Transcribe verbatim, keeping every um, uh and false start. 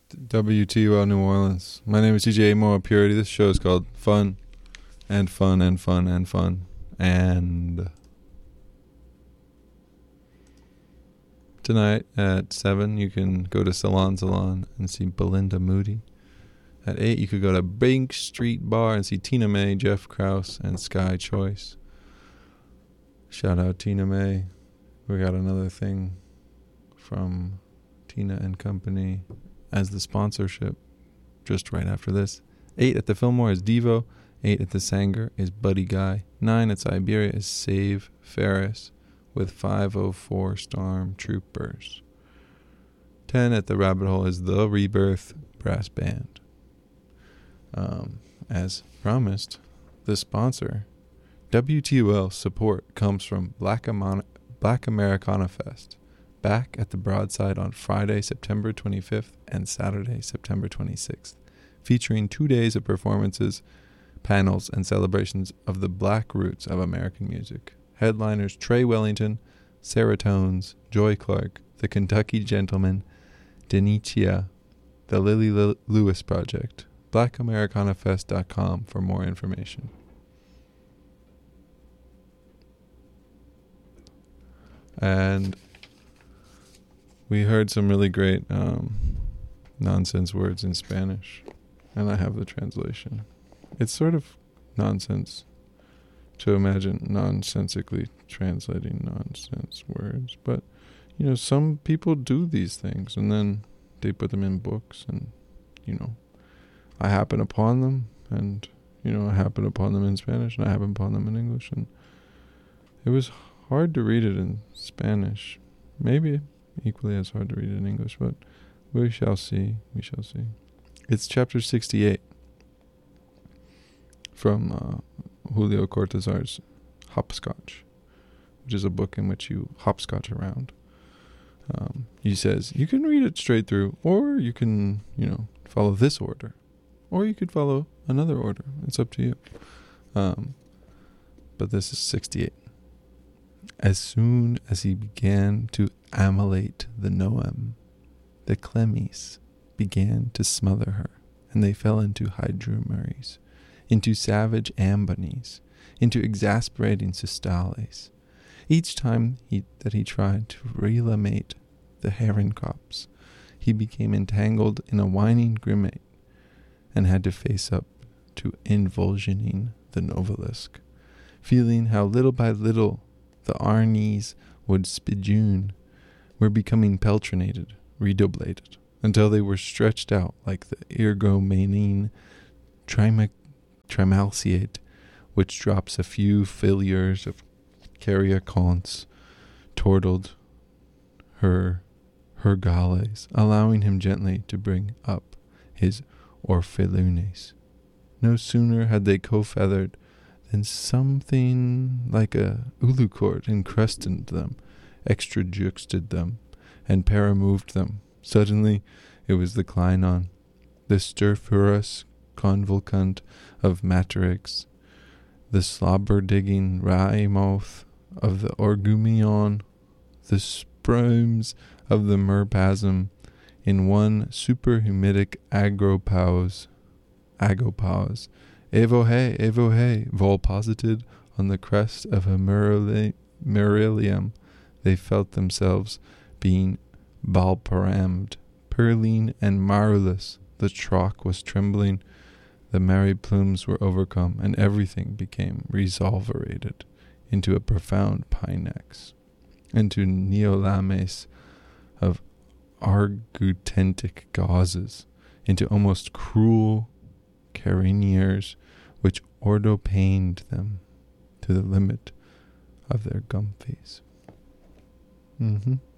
W T U L New Orleans. My name is D J Mo Purity. This show is called Fun and Fun and Fun and Fun. And tonight at seven, you can go to Salon Salon and see Belinda Moody. At eight, you could go to Bank Street Bar and see Tina May, Jeff Krause, and Sky Choice. Shout out Tina May. We got another thing from Tina and Company as the sponsorship just right after this. Eight at the Fillmore is Devo. Eight at the Sanger is Buddy Guy. Nine at Siberia is Save Ferris with five oh four Stormtroopers. Ten at the Rabbit Hole is The Rebirth Brass Band. Um, as promised, the sponsor, W T U L support comes from Black, Amon- Black Americana Fest, back at the Broadside on Friday, September twenty-fifth and Saturday, September twenty-sixth, featuring two days of performances, panels, and celebrations of the black roots of American music. Headliners Trey Wellington, Sarah Tones, Joy Clark, The Kentucky Gentlemen, Denicia, The Lily L- Lewis Project. black americana fest dot com for more information. And we heard some really great um, nonsense words in Spanish, and I have the translation. It's sort of nonsense to imagine nonsensically translating nonsense words, but you know, some people do these things and then they put them in books, and you know, I happen upon them, and you know, I happen upon them in Spanish, and I happen upon them in English, and it was hard to read it in Spanish. Maybe equally as hard to read it in English, but we shall see. We shall see. It's chapter sixty-eight from uh, Julio Cortázar's Hopscotch, which is a book in which you hopscotch around. Um, he says you can read it straight through, or you can, you know, follow this order, or you could follow another order. It's up to you. Um, but this is sixty-eight. As soon as he began to ammolate the Noem, the Clemmies began to smother her, and they fell into hydrumaries, into savage ambonies, into exasperating systales. Each time he, that he tried to relimate the Herrenkops, he became entangled in a whining grimmate and had to face up to invulsioning the Novelisk, feeling how little by little the Arnies would spijun were becoming peltrinated, redoblated, until they were stretched out like the ergomanine trima- trimalciate, which drops a few filiers of Cariaconts, tortled her her gales, allowing him gently to bring up his orphelunes. No sooner had they co-feathered than something like a ulucord encrusted them, extrajuxted them, and paramoved them. Suddenly it was the Kleinon, the sterphurus convulcant of Matrix, the slobber-digging wry-mouth of the Orgumion, the spromes of the merpasm, in one superhumidic agropause, agopause, evohe, evohe, volposited on the crest of a Merillium, they felt themselves being balparammed, Perline and Marulus. The troch was trembling, the merry plumes were overcome, and everything became resolverated into a profound Pinex, into neolames of argutentic gauzes, into almost cruel cariniers which ordopained them to the limit of their gumfies. Mm-hmm.